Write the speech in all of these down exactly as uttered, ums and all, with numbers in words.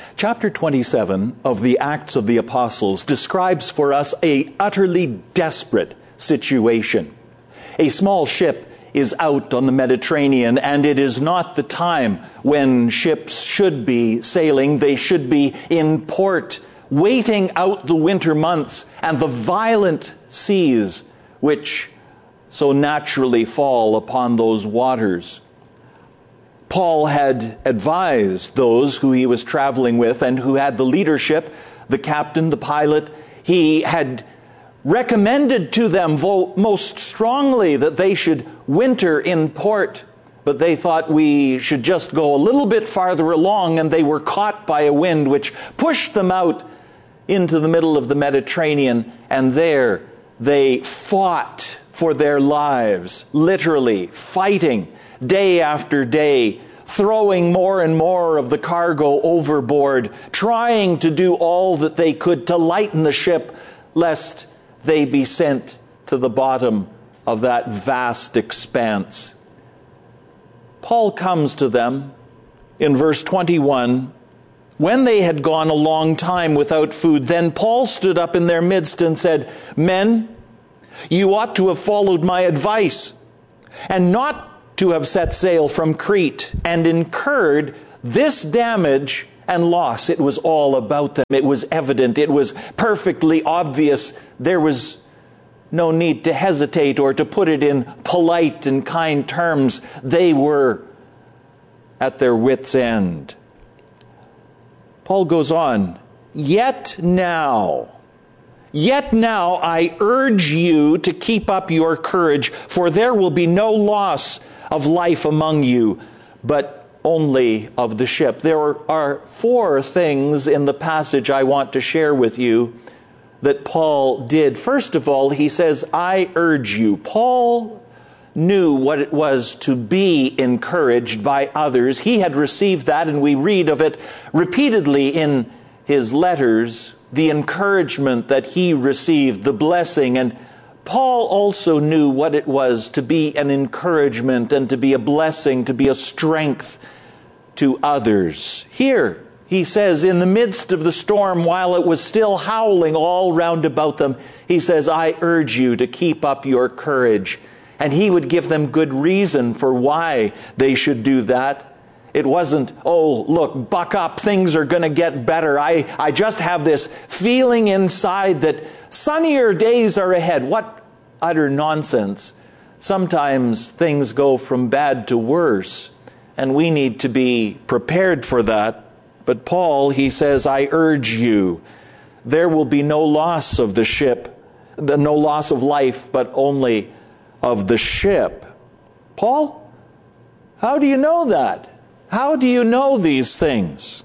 Chapter twenty-seven of the Acts of the Apostles describes for us a utterly desperate situation. A small ship is out on the Mediterranean, and it is not the time when ships should be sailing. They should be in port, waiting out the winter months and the violent seas which so naturally fall upon those waters. Paul had advised those who he was traveling with and who had the leadership, the captain, the pilot. He had recommended to them most strongly that they should winter in port, but they thought we should just go a little bit farther along, and they were caught by a wind which pushed them out into the middle of the Mediterranean, and there they fought for their lives, literally fighting day after day, throwing more and more of the cargo overboard, trying to do all that they could to lighten the ship, lest they be sent to the bottom of that vast expanse. Paul comes to them in verse twenty-one. When they had gone a long time without food, then Paul stood up in their midst and said, "Men, you ought to have followed my advice, and not to have set sail from Crete, and incurred this damage and loss." It was all about them. It was evident. It was perfectly obvious. There was no need to hesitate or to put it in polite and kind terms. They were at their wits' end. Paul goes on, "Yet now, yet now I urge you to keep up your courage, for there will be no loss of life among you, but only of the ship." There are four things in the passage I want to share with you that Paul did. First of all, he says, "I urge you." Paul knew what it was to be encouraged by others. He had received that, and we read of it repeatedly in his letters, the encouragement that he received, the blessing. And Paul also knew what it was to be an encouragement and to be a blessing, to be a strength to others. Here, he says, in the midst of the storm, while it was still howling all round about them, he says, "I urge you to keep up your courage." And he would give them good reason for why they should do that. It wasn't, "Oh, look, buck up, things are going to get better. I, I just have this feeling inside that sunnier days are ahead." What utter nonsense. Sometimes things go from bad to worse, and we need to be prepared for that. But Paul, he says, "I urge you, there will be no loss of the ship, no loss of life, but only of the ship." Paul, how do you know that? How do you know these things?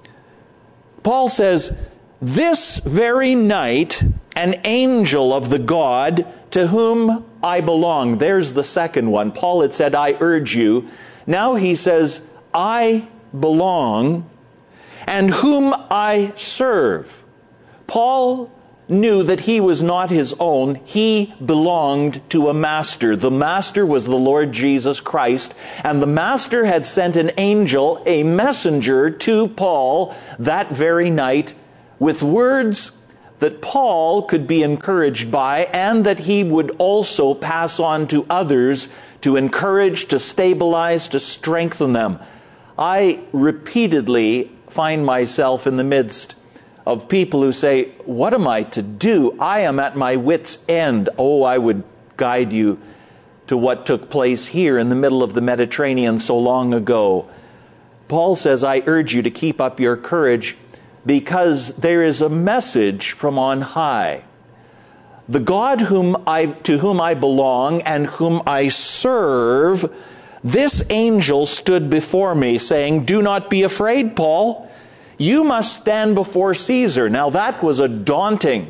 Paul says, "This very night, an angel of the God to whom I belong." There's the second one. Paul had said, "I urge you." Now he says, "I belong, and whom I serve." Paul knew that he was not his own. He belonged to a master. The master was the Lord Jesus Christ, and the master had sent an angel, a messenger, to Paul that very night with words that Paul could be encouraged by, and that he would also pass on to others to encourage, to stabilize, to strengthen them. I repeatedly find myself in the midst of people who say, "What am I to do? I am at my wit's end." Oh, I would guide you to what took place here in the middle of the Mediterranean so long ago. Paul says, "I urge you to keep up your courage, because there is a message from on high. The God whom I, to whom I belong and whom I serve, this angel stood before me, saying, 'Do not be afraid, Paul. You must stand before Caesar.'" Now that was a daunting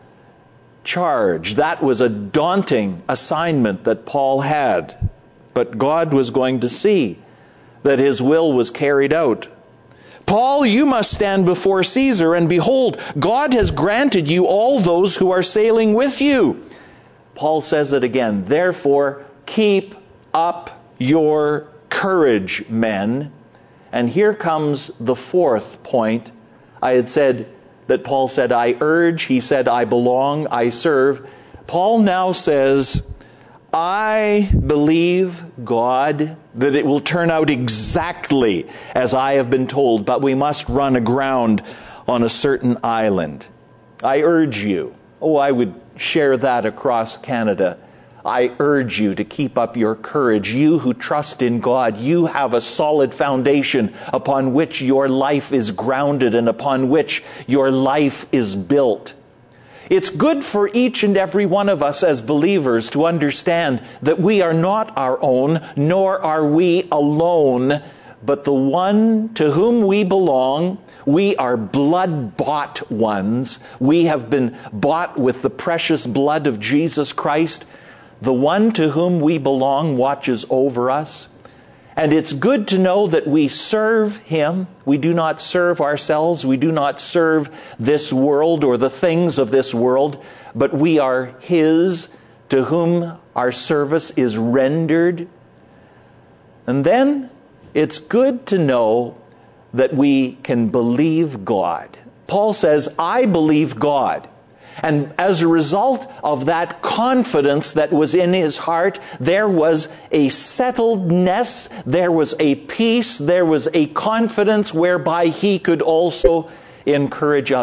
charge. That was a daunting assignment that Paul had. But God was going to see that his will was carried out. "Paul, you must stand before Caesar, and behold, God has granted you all those who are sailing with you." Paul says it again. "Therefore, keep up your courage, men." And here comes the fourth point I had said that Paul said, I urge. He said, I belong, I serve. Paul now says, I believe God that it will turn out exactly as I have been told, but we must run aground on a certain island. I urge you. Oh, I would share that across Canada. I urge you to keep up your courage. You who trust in God, you have a solid foundation upon which your life is grounded and upon which your life is built. It's good for each and every one of us as believers to understand that we are not our own, nor are we alone, but the one to whom we belong. We are blood-bought ones. We have been bought with the precious blood of Jesus Christ. The one to whom we belong watches over us. And it's good to know that we serve Him. We do not serve ourselves. We do not serve this world or the things of this world, but we are His to whom our service is rendered. And then it's good to know that we can believe God. Paul says, I believe God. And as a result of that confidence that was in his heart, there was a settledness, there was a peace, there was a confidence whereby he could also encourage others.